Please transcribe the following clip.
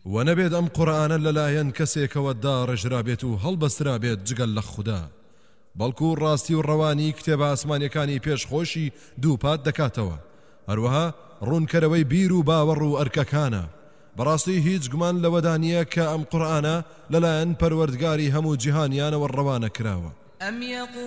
ونبيد أم قرآن للاين كسيك والدار جرابيتو هل بسرابيت جگل لخدا بلكو الراستي والرواني كتاب اسماني كاني بيش خوشي دو پات دكاتوا هروها رون كروي بيرو باورو أركاكانا براستي هيج گمان لودانيا كأم قرآن للاين پروردگاري همو جهانيان والروان كراوا